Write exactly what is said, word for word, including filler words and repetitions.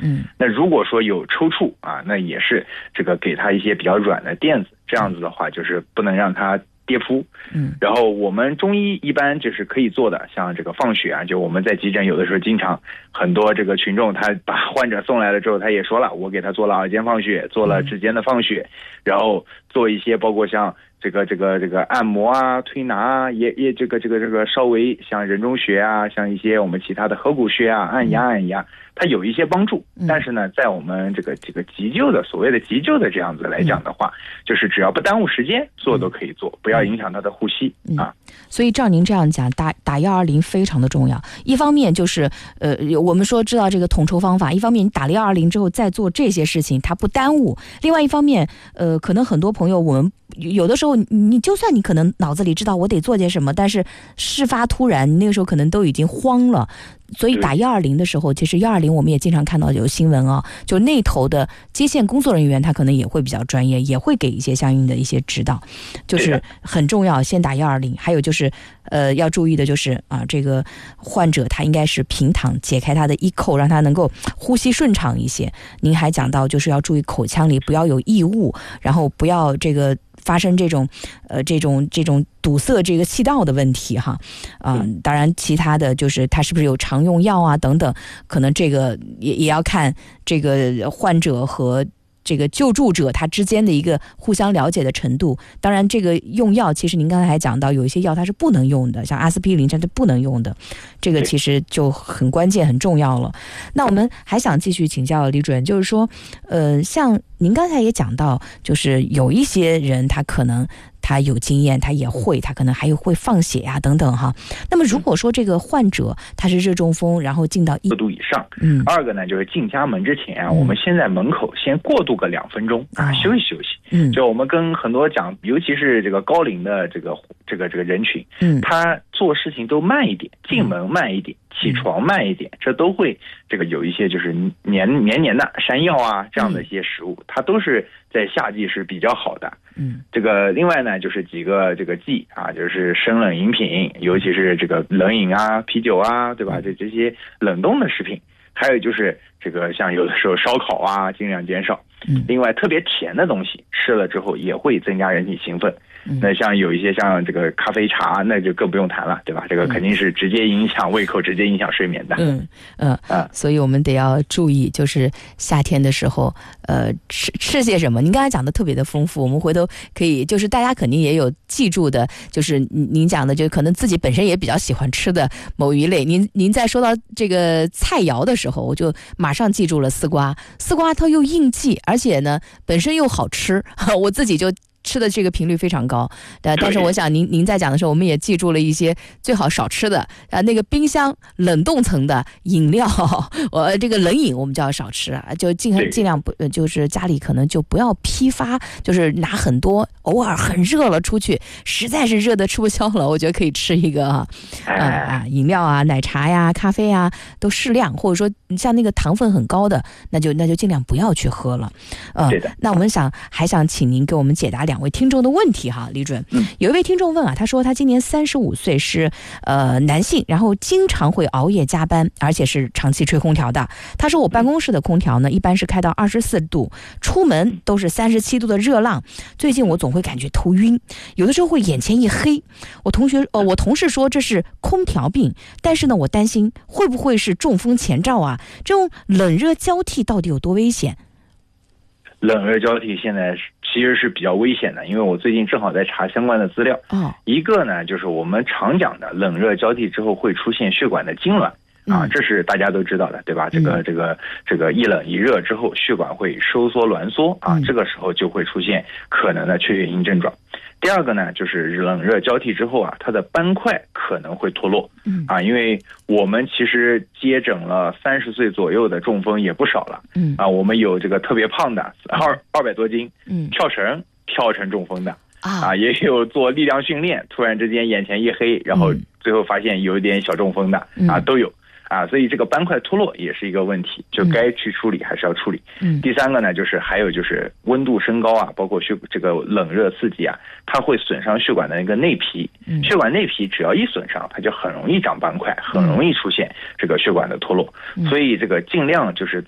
嗯， 那如果说有抽搐啊，那也是这个给他一些比较软的垫子，这样子的话就是不能让他跌扑。 嗯， 然后我们中医一般就是可以做的，像这个放血啊，就我们在急诊有的时候经常很多这个群众他把患者送来了之后，他也说了，我给他做了耳尖放血，做了指尖的放血，然后做一些包括像这个这个这个按摩啊、推拿啊，也也这个这个这个稍微像人中穴啊，像一些我们其他的合谷穴啊，按压按压，它有一些帮助。但是呢，在我们这个这个急救的所谓的急救的这样子来讲的话，就是只要不耽误时间，做都可以做，不要影响他的呼吸啊。 所以照您这样讲，打打幺二零非常的重要。一方面就是呃，我们说知道这个统筹方法，一方面你打了幺二零之后再做这些事情，它不耽误。另外一方面，呃，可能很多朋友我们有的时候你就算你可能脑子里知道我得做些什么，但是事发突然，你那个时候可能都已经慌了。所以打幺二零的时候，其实幺二零我们也经常看到有新闻啊，就那头的接线工作人员他可能也会比较专业，也会给一些相应的一些指导，就是很重要。先打幺二零，还有就是呃要注意的就是啊，这个患者他应该是平躺，解开他的衣扣，让他能够呼吸顺畅一些。您还讲到就是要注意口腔里不要有异物，然后不要这个发生这种呃这种这种堵塞这个气道的问题哈，啊、呃，当然其他的就是他是不是有常用药啊等等，可能这个也也要看这个患者和这个救助者他之间的一个互相了解的程度。当然这个用药其实您刚才还讲到有一些药它是不能用的，像阿司匹林它是不能用的，这个其实就很关键很重要了。那我们还想继续请教李主任，就是说呃，像您刚才也讲到，就是有一些人他可能他有经验，他也会，他可能还有会放血呀、啊、等等哈。那么如果说这个患者他是热中风，然后进到一度以上， 嗯， 二个呢就是进家门之前啊，嗯、我们先在门口先过渡个两分钟啊、哦，休息休息。嗯，就我们跟很多讲，尤其是这个高龄的这个这个这个人群，嗯，他做事情都慢一点，进门慢一点。嗯，起床慢一点，这都会这个有一些就是黏黏黏的山药啊这样的一些食物，它都是在夏季是比较好的。嗯，这个另外呢就是几个这个剂啊，就是生冷饮品，尤其是这个冷饮啊、啤酒啊，对吧？这这些冷冻的食品，还有就是这个像有的时候烧烤啊，尽量减少。嗯，另外特别甜的东西吃了之后也会增加人体兴奋。那像有一些像这个咖啡茶，那就更不用谈了，对吧？这个肯定是直接影响胃口，直接影响睡眠的。嗯嗯啊，所以我们得要注意，就是夏天的时候，呃，吃吃些什么。您刚才讲的特别的丰富，我们回头可以，就是大家肯定也有记住的，就是您讲的，就可能自己本身也比较喜欢吃的某一类。您您在说到这个菜肴的时候，我就马上记住了丝瓜。丝瓜它又应季，而且呢本身又好吃，我自己就吃的这个频率非常高，但但是我想您您在讲的时候，我们也记住了一些最好少吃的啊，那个冰箱冷冻层的饮料，我这个冷饮我们就要少吃啊，就尽尽量不就是家里可能就不要批发，就是拿很多，偶尔很热了出去，实在是热的吃不消了，我觉得可以吃一个啊啊饮料啊，奶茶呀、咖啡呀都适量，或者说像那个糖分很高的，那就那就尽量不要去喝了。呃， 对的。 那我们想还想请您给我们解答两位听众的问题哈，李准。嗯，有一位听众问啊，他说他今年三十五岁，是呃男性，然后经常会熬夜加班，而且是长期吹空调的。他说我办公室的空调呢，一般是开到二十四度，出门都是三十七度的热浪。最近我总会感觉头晕，有的时候会眼前一黑。我同学呃，我同事说这是空调病，但是呢，我担心会不会是中风前兆啊？这种冷热交替到底有多危险？ 冷热交替现在其实是比较危险的，因为我最近正好在查相关的资料。哦，一个呢就是我们常讲的冷热交替之后会出现血管的痉挛。啊，这是大家都知道的，对吧？这个这个这个一冷一热之后，血管会收缩挛缩啊，这个时候就会出现可能的缺血性症状。第二个呢，就是冷热交替之后啊，它的斑块可能会脱落。嗯啊，因为我们其实接诊了三十岁左右的中风也不少了。嗯啊，我们有这个特别胖的二二百多斤，嗯，跳绳跳成中风的啊，也有做力量训练，突然之间眼前一黑，然后最后发现有一点小中风的啊，都有。啊，所以这个斑块脱落也是一个问题，就该去处理还是要处理。嗯，第三个呢，就是还有就是温度升高啊，包括血这个冷热刺激啊，它会损伤血管的一个内皮。嗯，血管内皮只要一损伤，它就很容易长斑块，很容易出现这个血管的脱落。嗯，所以这个尽量就是